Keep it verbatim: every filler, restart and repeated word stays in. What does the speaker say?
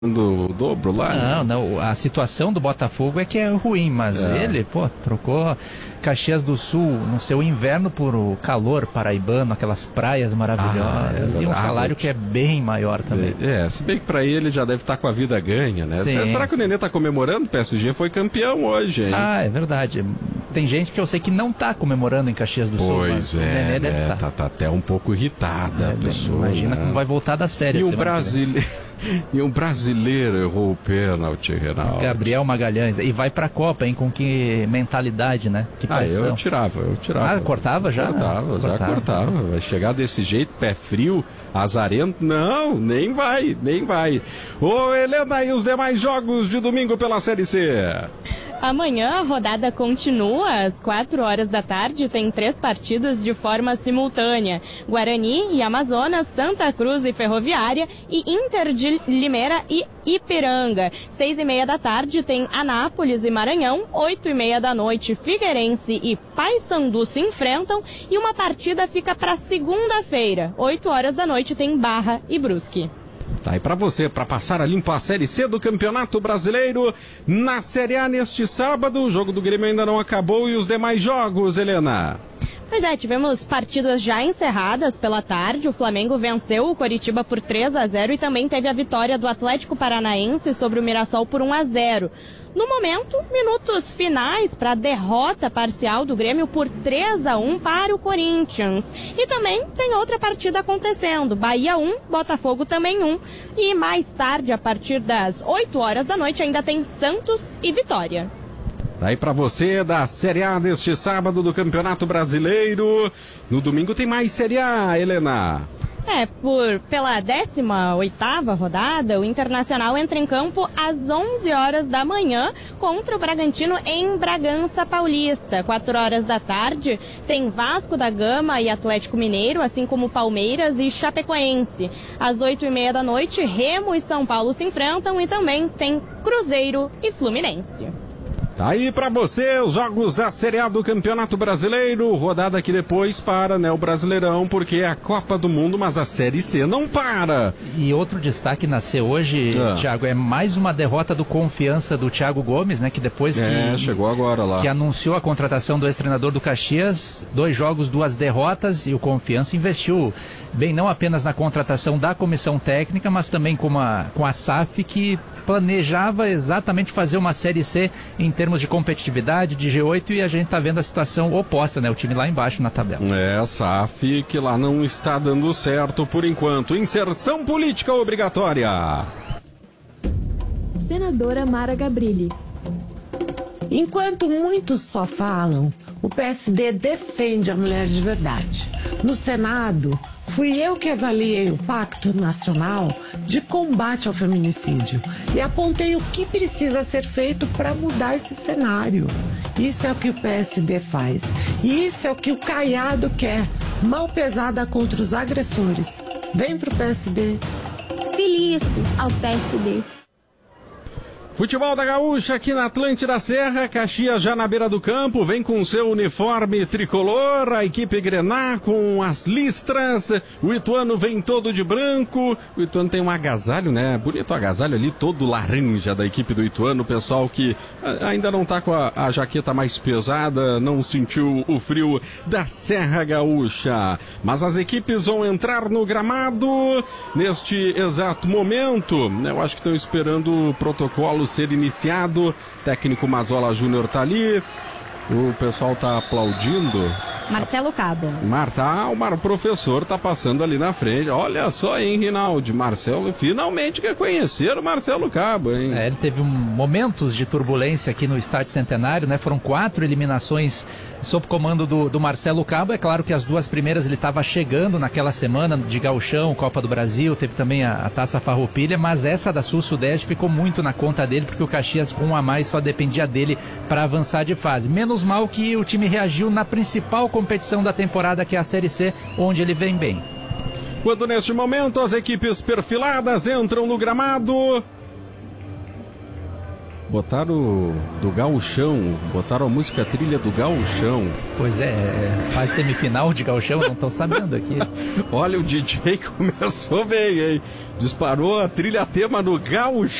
do dobro lá. Não, não, a situação do Botafogo é que é ruim, mas é. ele, pô, trocou Caxias do Sul no seu inverno por o calor paraibano, aquelas praias maravilhosas, ah, é, e um salário que é bem maior também. É, se bem que pra ele já deve estar com a vida ganha, né? Sim. Será que o Nenê tá comemorando? O P S G foi campeão hoje, hein? Ah, é verdade. Tem gente que eu sei que não tá comemorando em Caxias do Sul. Pois é, o Nenê deve né? tá. Tá, tá até um pouco irritada é, a pessoa. Imagina né? como vai voltar das férias. E um brasileiro... E um brasileiro errou o pênalti, Reinaldo. Gabriel Magalhães. E vai pra Copa, hein? Com que mentalidade, né? Que ah, pressão. eu tirava, eu tirava. Ah, cortava já? Cortava, já cortava. cortava. Vai chegar desse jeito, pé frio, azarento? Não, nem vai, nem vai. Ô, Helena, e os demais jogos de domingo pela Série C? Amanhã a rodada continua, às quatro horas da tarde, tem três partidas de forma simultânea. Guarani e Amazonas, Santa Cruz e Ferroviária e Inter de Limeira e Ipiranga. Seis e meia da tarde tem Anápolis e Maranhão, oito e meia da noite Figueirense e Paysandu se enfrentam e uma partida fica para segunda-feira. Oito horas da noite tem Barra e Brusque. Tá aí pra você, pra passar a limpo a Série C do Campeonato Brasileiro. Na Série A neste sábado, o jogo do Grêmio ainda não acabou e os demais jogos, Helena? Pois é, tivemos partidas já encerradas pela tarde. O Flamengo venceu o Coritiba por três a zero e também teve a vitória do Atlético Paranaense sobre o Mirassol por um a zero. No momento, minutos finais para a derrota parcial do Grêmio por três a um para o Corinthians. E também tem outra partida acontecendo. Bahia um, Botafogo também um. E mais tarde, a partir das oito horas da noite, ainda tem Santos e Vitória. Tá aí pra você da Série A deste sábado do Campeonato Brasileiro. No domingo tem mais Série A, Helena. É, por, pela décima oitava rodada, o Internacional entra em campo às onze horas da manhã contra o Bragantino em Bragança Paulista. quatro horas da tarde tem Vasco da Gama e Atlético Mineiro, assim como Palmeiras e Chapecoense. Às oito e meia da noite, Remo e São Paulo se enfrentam e também tem Cruzeiro e Fluminense. Tá aí pra você os jogos da Série A do Campeonato Brasileiro, rodada que depois para, né, o Brasileirão, porque é a Copa do Mundo, mas a Série C não para. E outro destaque nasceu hoje, ah. Thiago, é mais uma derrota do Confiança do Thiago Gomes, né, que depois que, é, chegou agora lá. que anunciou a contratação do ex-treinador do Caxias, dois jogos, duas derrotas, e o Confiança investiu bem não apenas na contratação da comissão técnica, mas também com a, com a S A F, que planejava exatamente fazer uma Série C em termos de competitividade, de G oito, e a gente está vendo a situação oposta, né? O time lá embaixo na tabela. É, a S A F que lá não está dando certo por enquanto. Inserção política obrigatória. Senadora Mara Gabrilli. Enquanto muitos só falam, o P S D defende a mulher de verdade. No Senado, fui eu que avaliei o Pacto Nacional de Combate ao Feminicídio e apontei o que precisa ser feito para mudar esse cenário. Isso é o que o P S D faz. E isso é o que o Caiado quer. Mão pesada contra os agressores. Vem pro P S D. Filie-se ao P S D. Futebol da Gaúcha aqui na Atlântida Serra, Caxias já na beira do campo, vem com seu uniforme tricolor, a equipe Grená com as listras, o Ituano vem todo de branco, o Ituano tem um agasalho, né, bonito agasalho ali, todo laranja da equipe do Ituano, o pessoal que ainda não tá com a, a jaqueta mais pesada, não sentiu o frio da Serra Gaúcha, mas as equipes vão entrar no gramado neste exato momento, eu acho que estão esperando o protocolo ser iniciado. Técnico Mazola Júnior tá ali, o pessoal tá aplaudindo. Marcelo Cabo. Marça, ah, o Mar, professor tá passando ali na frente. Olha só, hein, Rinaldi? Marcelo, finalmente quer conhecer o Marcelo Cabo, hein? É, ele teve um, momentos de turbulência aqui no Estádio Centenário, né? Foram quatro eliminações sob comando do, do Marcelo Cabo. É claro que as duas primeiras ele estava chegando naquela semana de Gauchão, Copa do Brasil, teve também a, a Taça Farroupilha, mas essa da Sul-Sudeste ficou muito na conta dele, porque o Caxias com um a mais só dependia dele para avançar de fase. Menos mal que o time reagiu na principal competição da temporada, que é a Série C, onde ele vem bem. Quando neste momento as equipes perfiladas entram no gramado, Botaram do Gauchão, botaram a música trilha do Gauchão. Pois é, faz semifinal de Gauchão, não estão sabendo aqui. Olha, o D J começou bem, hein? Disparou a trilha tema no Gauchão.